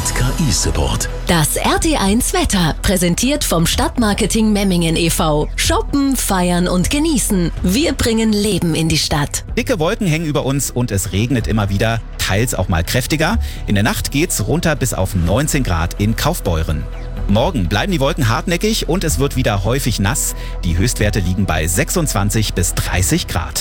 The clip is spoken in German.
mit KI-Support. Das RT1 Wetter, präsentiert vom Stadtmarketing Memmingen e.V. Shoppen, feiern und genießen. Wir bringen Leben in die Stadt. Dicke Wolken hängen über uns und es regnet immer wieder, teils auch mal kräftiger. In der Nacht geht's runter bis auf 19 Grad in Kaufbeuren. Morgen bleiben die Wolken hartnäckig und es wird wieder häufig nass. Die Höchstwerte liegen bei 26 bis 30 Grad.